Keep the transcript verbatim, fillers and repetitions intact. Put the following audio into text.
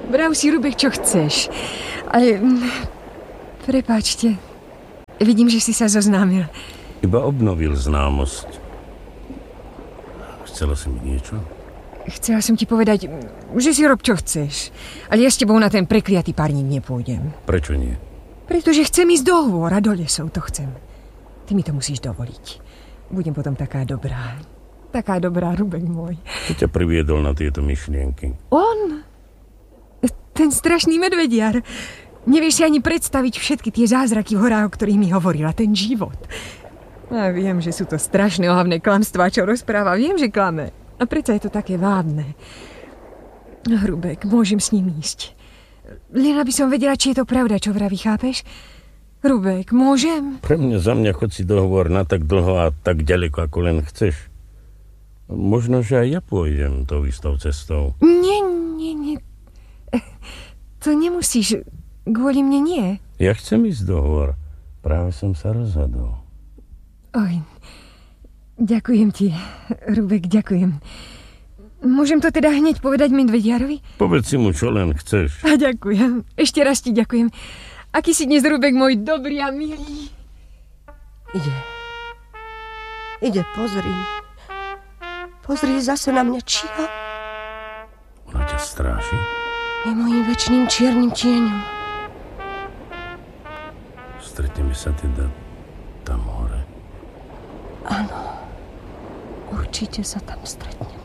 Vrav si, Rubek, čo chceš. Ale... Prepáčte. Vidím, že si sa zoznámil. Iba obnovil známosť. Chcela si mi niečo? Chcela som ti povedať, že si rob, čo chceš. Ale ja s tebou na ten prekliatý párnik nepôjdem. Prečo nie? Pretože chcem ísť do hôr a do lesov, to chcem. Ty mi to musíš dovoliť. Budem potom taká dobrá. Taká dobrá, Rubek môj. Kto ťa priviedol na tieto myšlienky? On? Ten strašný medvediar. Nevieš si ani predstaviť všetky tie zázraky v horách, o ktorých mi hovorila. Ten život. A viem, že sú to strašné ohavné klamstvá, čo rozpráva. Viem, že klame. A predsa je to také vábne. Rubek, môžem s ním ísť. Len aby som vedela, či je to pravda, čo vraví, chápeš? Rubek, môžem? Pre mňa, za mňa chod si dohovor na tak dlho a tak ďaleko, ako len chceš. Možno, že aj ja pôjdem tou istou cestou. Nie, nie, nie. To nemusíš. Kvôli mne nie. Ja chcem ísť dohovor. Práve som sa rozhodol. Oj, ďakujem ti, Rubek, ďakujem. Môžem to teda hneď povedať medvediarovi? Povedz si mu, čo len chceš. A ďakujem. Ešte raz ti ďakujem. Aký si dnes, Rubek, môj dobrý a milý. Ide. Ide, pozri. Pozri, zase na mňa číha. Ona ťa stráži? Je mojím večným čiernym tieňom. Stretneme sa teda tam hore? Áno. Určite sa tam stretneme.